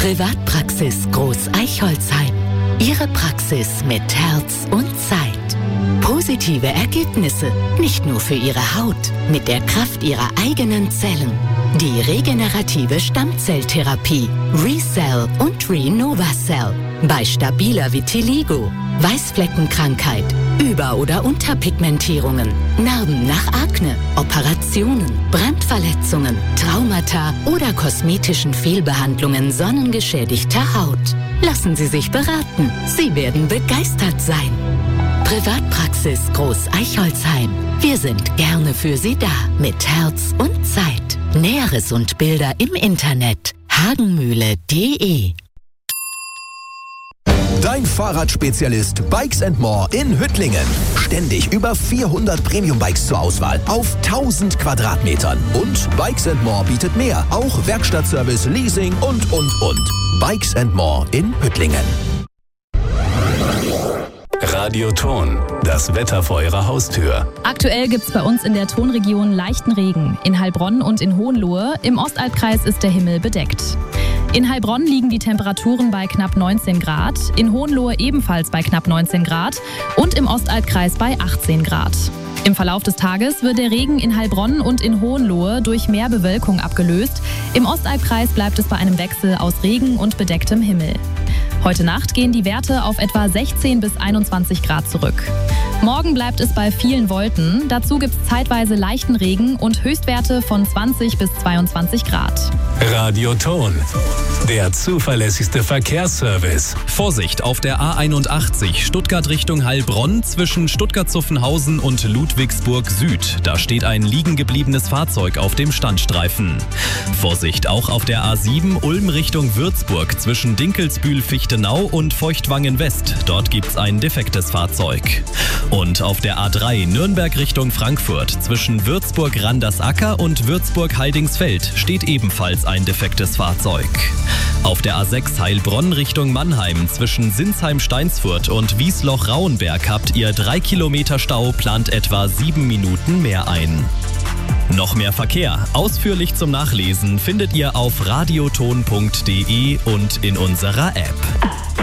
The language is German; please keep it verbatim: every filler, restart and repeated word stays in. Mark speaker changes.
Speaker 1: Privatpraxis Groß-Eichholzheim. Ihre Praxis mit Herz und Zeit. Positive Ergebnisse, nicht nur für Ihre Haut, mit der Kraft Ihrer eigenen Zellen. Die regenerative Stammzelltherapie ReCell und RenovaCell. Bei stabiler Vitiligo, Weißfleckenkrankheit, Über- oder Unterpigmentierungen, Narben nach Akne, Operationen, Brandverletzungen, Traumata oder kosmetischen Fehlbehandlungen sonnengeschädigter Haut. Lassen Sie sich beraten. Sie werden begeistert sein. Privatpraxis Groß-Eichholzheim. Wir sind gerne für Sie da. Mit Herz und Zeit. Näheres und Bilder im Internet. hagenmühle punkt de.
Speaker 2: Dein Fahrradspezialist Bikes and More in Hüttlingen. Ständig über vierhundert Premium-Bikes zur Auswahl auf tausend Quadratmetern. Und Bikes and More bietet mehr. Auch Werkstattservice, Leasing und, und, und. Bikes and More in Hüttlingen.
Speaker 3: Radioton, das Wetter vor Ihrer Haustür.
Speaker 4: Aktuell gibt es bei uns in der Tonregion leichten Regen. In Heilbronn und in Hohenlohe. Im Ostalbkreis ist der Himmel bedeckt. In Heilbronn liegen die Temperaturen bei knapp neunzehn Grad, in Hohenlohe ebenfalls bei knapp neunzehn Grad und im Ostalbkreis bei achtzehn Grad. Im Verlauf des Tages wird der Regen in Heilbronn und in Hohenlohe durch mehr Bewölkung abgelöst. Im Ostalbkreis bleibt es bei einem Wechsel aus Regen und bedecktem Himmel. Heute Nacht gehen die Werte auf etwa sechzehn bis einundzwanzig Grad zurück. Morgen bleibt es bei vielen Wolken. Dazu gibt es zeitweise leichten Regen und Höchstwerte von zwanzig bis zweiundzwanzig Grad.
Speaker 3: Radioton, der zuverlässigste Verkehrsservice.
Speaker 5: Vorsicht auf der A einundachtzig Stuttgart Richtung Heilbronn zwischen Stuttgart-Zuffenhausen und Ludwigsburg Süd. Da steht ein liegen gebliebenes Fahrzeug auf dem Standstreifen. Vorsicht auch auf der A sieben Ulm Richtung Würzburg zwischen Dinkelsbühl-Fichtenau und Feuchtwangen West. Dort gibt's ein defektes Fahrzeug. Und auf der A drei Nürnberg Richtung Frankfurt zwischen Würzburg-Randersacker und Würzburg-Heidingsfeld steht ebenfalls ein defektes Fahrzeug. Auf der A sechs Heilbronn Richtung Mannheim zwischen Sinsheim-Steinsfurt und Wiesloch-Rauenberg habt ihr drei Kilometer Stau, plant etwa sieben Minuten mehr ein. Noch mehr Verkehr, ausführlich zum Nachlesen, findet ihr auf radioton punkt de und in unserer App.